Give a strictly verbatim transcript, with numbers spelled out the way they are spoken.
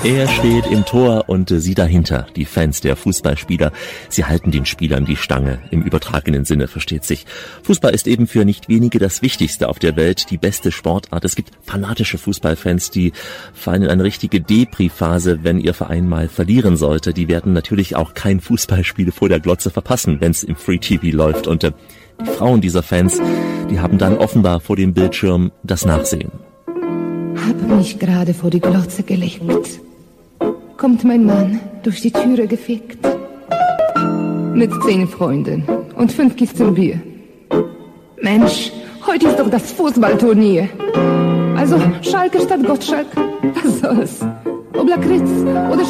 Er steht im Tor und äh, sie dahinter, die Fans der Fußballspieler. Sie halten den Spielern die Stange, im übertragenen Sinne, versteht sich. Fußball ist eben für nicht wenige das Wichtigste auf der Welt, die beste Sportart. Es gibt fanatische Fußballfans, die fallen in eine richtige Depri-Phase, wenn ihr Verein mal verlieren sollte. Die werden natürlich auch kein Fußballspiel vor der Glotze verpassen, wenn es im Free T V läuft. Und äh, die Frauen dieser Fans, die haben dann offenbar vor dem Bildschirm das Nachsehen. Hab mich gerade vor die Glotze gelegt. Kommt mein Mann durch die Türe gefickt. Mit zehn Freunden und fünf Kisten Bier. Mensch, heute ist doch das Fußballturnier. Also Schalke statt Gottschalk, was soll's? Ob Lakritz oder